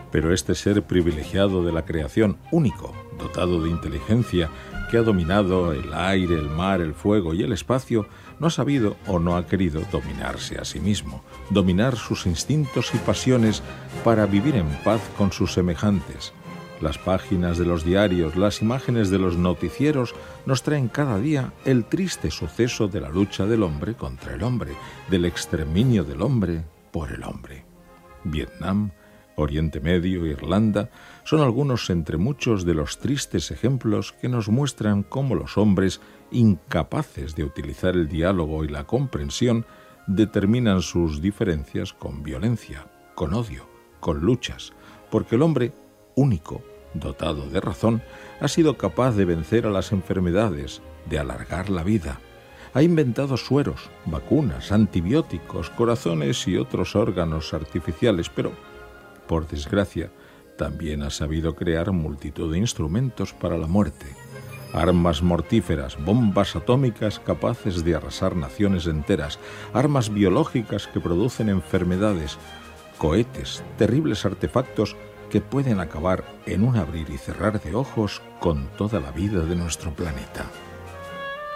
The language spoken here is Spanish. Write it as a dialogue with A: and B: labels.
A: Pero este ser privilegiado de la creación, único, dotado de inteligencia, que ha dominado el aire, el mar, el fuego y el espacio, no ha sabido o no ha querido dominarse a sí mismo, dominar sus instintos y pasiones para vivir en paz con sus semejantes. Las páginas de los diarios, las imágenes de los noticieros nos traen cada día el triste suceso de la lucha del hombre contra el hombre, del exterminio del hombre por el hombre. Vietnam, Oriente Medio, Irlanda, son algunos entre muchos de los tristes ejemplos que nos muestran cómo los hombres, incapaces de utilizar el diálogo y la comprensión, determinan sus diferencias con violencia, con odio, con luchas, porque el hombre, único, dotado de razón, ha sido capaz de vencer a las enfermedades, de alargar la vida. Ha inventado sueros, vacunas, antibióticos, corazones y otros órganos artificiales, pero, por desgracia, también ha sabido crear multitud de instrumentos para la muerte. Armas mortíferas, bombas atómicas capaces de arrasar naciones enteras, armas biológicas que producen enfermedades, cohetes, terribles artefactos que pueden acabar en un abrir y cerrar de ojos con toda la vida de nuestro planeta.